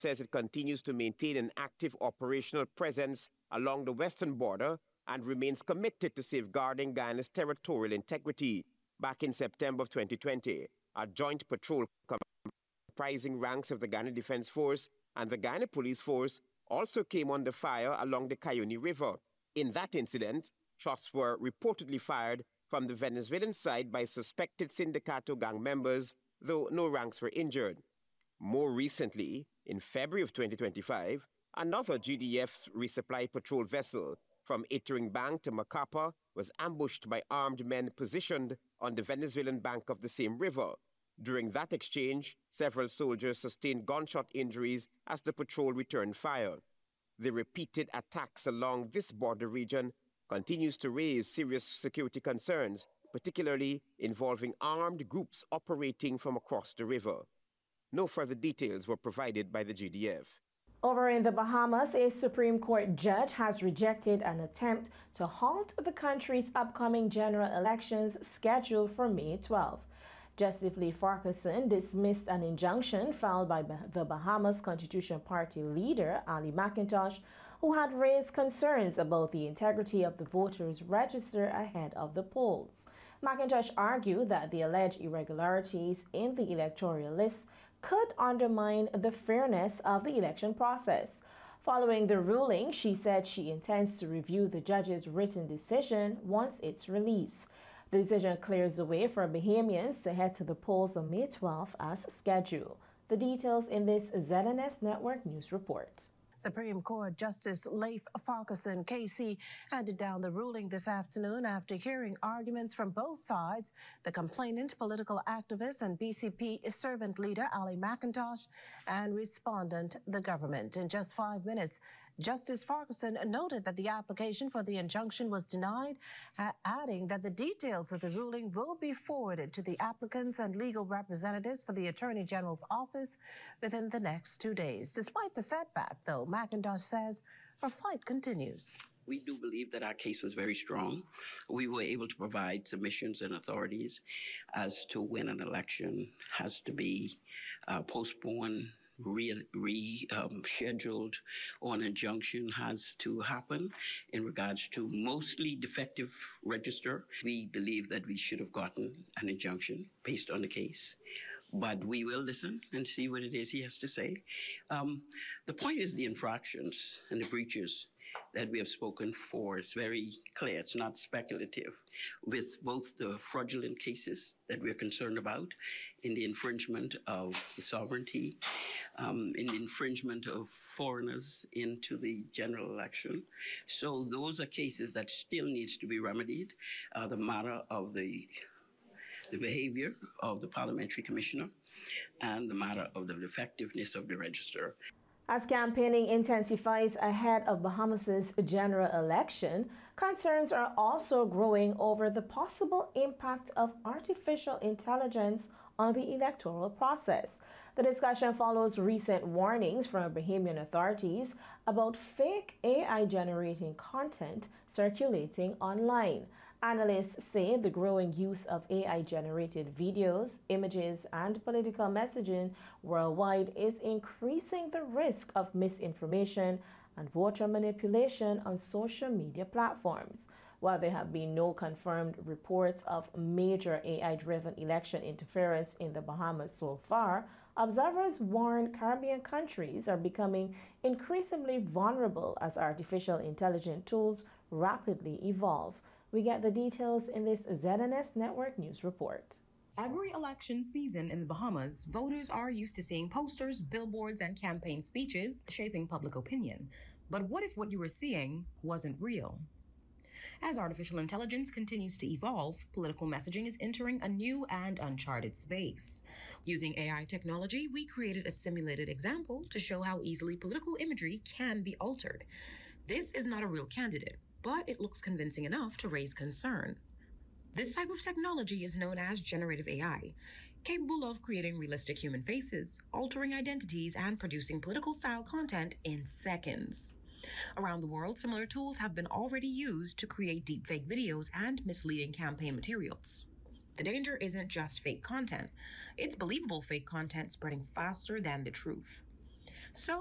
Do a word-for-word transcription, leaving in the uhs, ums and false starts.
says it continues to maintain an active operational presence along the western border and remains committed to safeguarding Guyana's territorial integrity. Back in September of twenty twenty, a joint patrol comprising ranks of the Guyana Defense Force and the Guyana Police Force also came under fire along the Cayuny River. In that incident, shots were reportedly fired from the Venezuelan side by suspected Sindicato gang members, though no ranks were injured. More recently, in February of twenty twenty-five, another G D F's resupply patrol vessel from Itering Bank to Macapa was ambushed by armed men positioned on the Venezuelan bank of the same river. During that exchange, several soldiers sustained gunshot injuries as the patrol returned fire. The repeated attacks along this border region continues to raise serious security concerns, particularly involving armed groups operating from across the river. No further details were provided by the G D F. Over in the Bahamas, a Supreme Court judge has rejected an attempt to halt the country's upcoming general elections scheduled for May twelfth. Justice Lee Farquharson dismissed an injunction filed by the Bahamas Constitution Party leader, Ali McIntosh, who had raised concerns about the integrity of the voters' register ahead of the polls. McIntosh argued that the alleged irregularities in the electoral list could undermine the fairness of the election process. Following the ruling, she said she intends to review the judge's written decision once it's released. The decision clears the way for Bahamians to head to the polls on May twelfth as scheduled. The details in this Z N S Network News report. Supreme Court Justice Leif Farquharson K C handed down the ruling this afternoon after hearing arguments from both sides. The complainant, political activist, and B C P servant leader Ali McIntosh, and respondent, the government. In just five minutes, Justice Farquharson noted that the application for the injunction was denied, adding that the details of the ruling will be forwarded to the applicants and legal representatives for the Attorney General's office within the next two days. Despite the setback, though, McIntosh says her fight continues. We do believe that our case was very strong. We were able to provide submissions and authorities as to when an election has to be uh, postponed, re, re um, scheduled, or an injunction has to happen in regards to mostly defective register. We believe that we should have gotten an injunction based on the case. But we will listen and see what it is he has to say. Um, the point is the infractions and the breaches that we have spoken for is very clear. It's not speculative. With both the fraudulent cases that we're concerned about in the infringement of the sovereignty, um, in the infringement of foreigners into the general election. So those are cases that still needs to be remedied. Uh, the matter of the the behavior of the parliamentary commissioner, and the matter of the effectiveness of the register. As campaigning intensifies ahead of Bahamas' general election, concerns are also growing over the possible impact of artificial intelligence on the electoral process. The discussion follows recent warnings from Bahamian authorities about fake A I-generating content circulating online. Analysts say the growing use of A I-generated videos, images, and political messaging worldwide is increasing the risk of misinformation and voter manipulation on social media platforms. While there have been no confirmed reports of major A I-driven election interference in the Bahamas so far, observers warn Caribbean countries are becoming increasingly vulnerable as artificial intelligence tools rapidly evolve. We get the details in this Z N S Network News report. Every election season in the Bahamas, voters are used to seeing posters, billboards, and campaign speeches shaping public opinion. But what if what you were seeing wasn't real? As artificial intelligence continues to evolve, political messaging is entering a new and uncharted space. Using A I technology, we created a simulated example to show how easily political imagery can be altered. This is not a real candidate, but it looks convincing enough to raise concern. This type of technology is known as generative A I, capable of creating realistic human faces, altering identities, and producing political-style content in seconds. Around the world, similar tools have been already used to create deepfake videos and misleading campaign materials. The danger isn't just fake content, it's believable fake content spreading faster than the truth. So